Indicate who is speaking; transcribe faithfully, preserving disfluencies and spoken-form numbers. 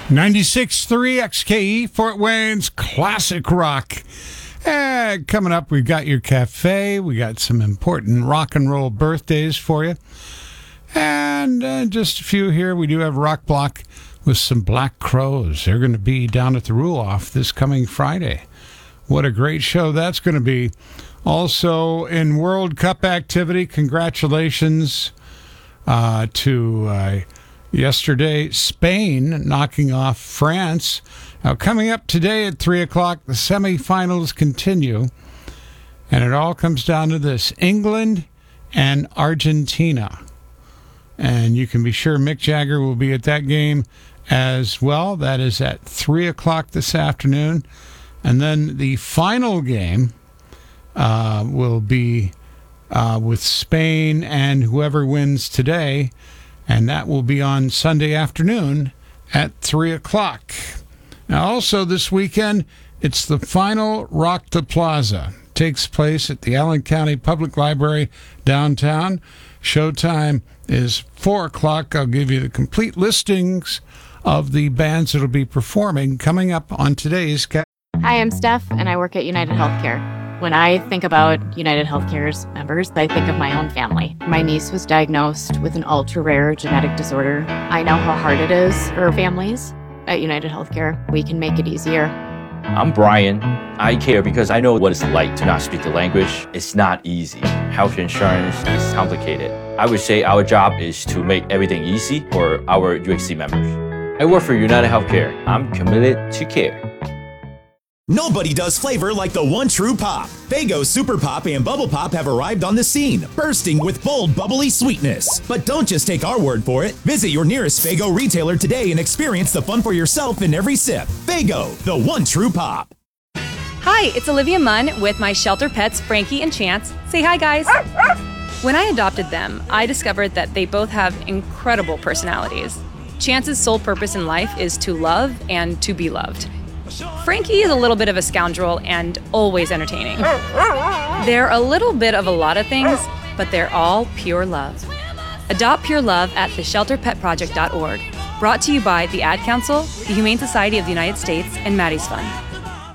Speaker 1: ninety-six point three X K E, Fort Wayne's Classic Rock. Uh, coming up, we've got your cafe. We got some important rock and roll birthdays for you. And uh, just a few here. We do have Rock Block with some Black Crowes. They're going to be down at the Ruoff this coming Friday. What a great show that's going to be. Also, in World Cup activity, congratulations uh, to... Uh, Yesterday, Spain knocking off France. Now, coming up today at three o'clock, the semifinals continue. And it all comes down to this, England and Argentina. And you can be sure Mick Jagger will be at that game as well. That is at three o'clock this afternoon. And then the final game uh, will be uh, with Spain and whoever wins today. And that will be on Sunday afternoon at three o'clock. Now, also this weekend, it's the final Rock the Plaza. It takes place at the Allen County Public Library downtown. Showtime is four o'clock. I'll give you the complete listings of the bands that will be performing coming up on today's... Ca-
Speaker 2: Hi, I'm Steph, and I work at United Healthcare. When I think about United Healthcare's members, I think of my own family. My niece was diagnosed with an ultra-rare genetic disorder. I know how hard it is for families. At United Healthcare, we can make it easier.
Speaker 3: I'm Brian. I care because I know what it's like to not speak the language. It's not easy. Health insurance is complicated. I would say our job is to make everything easy for our U H C members. I work for United Healthcare. I'm committed to care.
Speaker 4: Nobody does flavor like the one true pop. Faygo Super Pop and Bubble Pop have arrived on the scene, bursting with bold, bubbly sweetness. But don't just take our word for it. Visit your nearest Faygo retailer today and experience the fun for yourself in every sip. Faygo, the one true pop.
Speaker 5: Hi, it's Olivia Munn with my shelter pets, Frankie and Chance. Say hi, guys. When I adopted them, I discovered that they both have incredible personalities. Chance's sole purpose in life is to love and to be loved. Frankie is a little bit of a scoundrel and always entertaining. They're a little bit of a lot of things, but they're all pure love. Adopt pure love at the shelter pet project dot org. Brought to you by the Ad Council, the Humane Society of the United States, and Maddie's Fund.